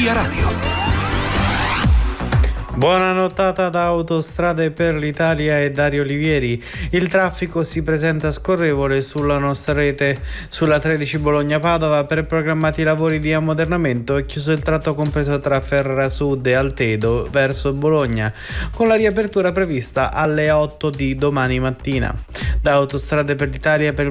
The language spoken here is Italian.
Via Radio. Buona nottata da Autostrade per l'Italia e Dario Olivieri. Il traffico si presenta scorrevole sulla nostra rete. Sulla 13 Bologna-Padova, per programmati lavori di ammodernamento, è chiuso il tratto compreso tra Ferrara Sud e Altedo verso Bologna, con la riapertura prevista alle 8 di domani mattina. Da Autostrade per l'Italia, per